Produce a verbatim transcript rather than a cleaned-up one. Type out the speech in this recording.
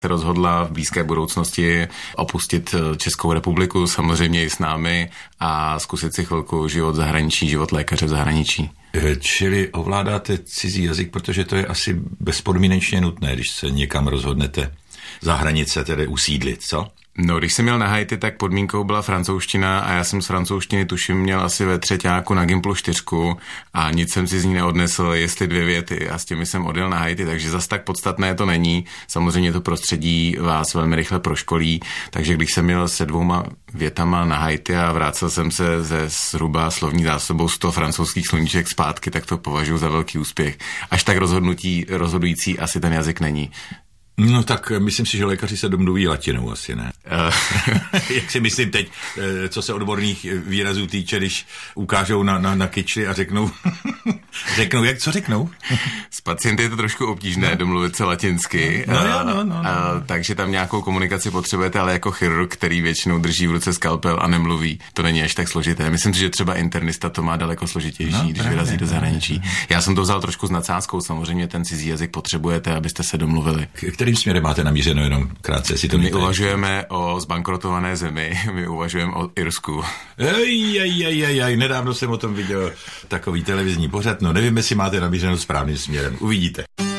se rozhodla v blízké budoucnosti opustit Českou republiku, samozřejmě i s námi, a zkusit si chvilku život v zahraničí, život lékaře v zahraničí. Čili ovládáte cizí jazyk, protože to je asi bezpodmínečně nutné, když se někam rozhodnete za hranice tedy usídlit, co? No, když jsem měl na Haiti, tak podmínkou byla francouzština a já jsem z francouzštiny tuším měl asi ve třeťáku na Gimplu čtyřku a nic jsem si z ní neodnesl, jestli dvě věty, a s těmi jsem odjel na Haiti, takže zas tak podstatné to není. Samozřejmě to prostředí vás velmi rychle proškolí, takže když jsem měl se dvouma větama na Haiti a vrátil jsem se ze zhruba slovní zásobou sto francouzských sloníček zpátky, tak to považuji za velký úspěch. Až tak rozhodnutí, rozhodující asi ten jazyk není. No tak myslím si, že lékaři se domluví latinou asi, ne? Jak si myslím teď, co se odborných výrazů týče, když ukážou na, na, na kyčli a řeknou, řeknou, jak, co řeknou? S pacienty je to trošku obtížné no. domluvit se latinsky, no, no, no, no, no. A, takže tam nějakou komunikaci potřebujete, ale jako chirurg, který většinou drží v ruce skalpel a nemluví, to není až tak složité. Myslím si, že třeba internista to má daleko složitější, no, když vyrazí do zahraničí. Já jsem to vzal trošku s nadsázkou, samozřejmě ten cizí jazyk potřebujete, abyste se domluvili. Kterým směrem máte namířeno, jenom krátce, si to My uvažujeme o zbankrotované zemi, my uvažujeme o Irsku. Ej, ej, ej, ej, ej, nedávno jsem o tom viděl takový televizní pořad, no nevím, jestli máte namířeno správným směrem, uvidíte.